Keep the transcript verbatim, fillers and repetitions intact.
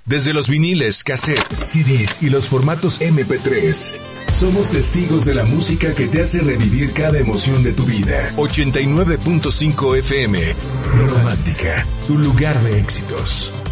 Desde los viniles, cassettes, C Ds y los formatos eme pe tres. Somos testigos de la música que te hace revivir cada emoción de tu vida. ochenta y nueve punto cinco efe eme. Romántica, tu lugar de éxitos.